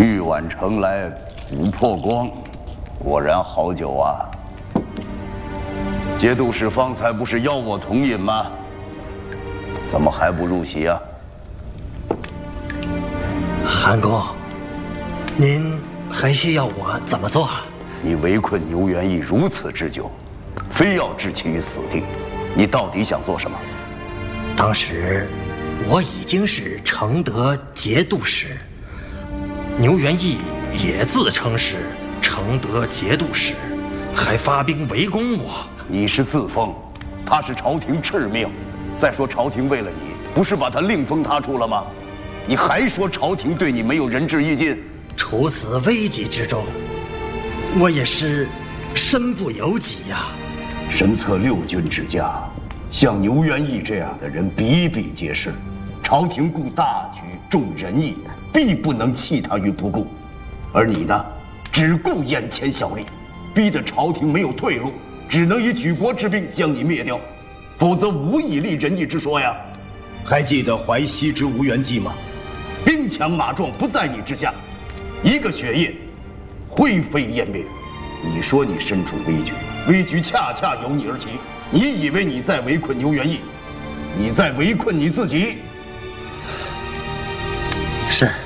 玉碗盛来琥珀光，果然好酒啊！节度使方才不是邀我同饮吗？怎么还不入席啊？ 韩公，您还需要我怎么做？ 你围困牛元义如此之久，非要置其于死地，你到底想做什么？ 当时我已经是承德节度使，牛元义也自称是承德节度使，还发兵围攻我。 你是自封，他是朝廷敕命。再说朝廷为了你，不是把他另封他处了吗？你还说朝廷对你没有仁至义尽？ 处此危急之中，我也是身不由己呀。 神策六军之家，像牛元义这样的人比比皆是。朝廷顾大局重仁义，必不能弃他于不顾。而你呢，只顾眼前小利，逼得朝廷没有退路，只能以举国之兵将你灭掉，否则无以立仁义之说呀。还记得淮西之吴元济吗？兵强马壮不在你之下，一个血液，灰飞烟灭。你说你身处危局，危局恰恰由你而起。你以为你在围困牛元义，你在围困你自己。 是。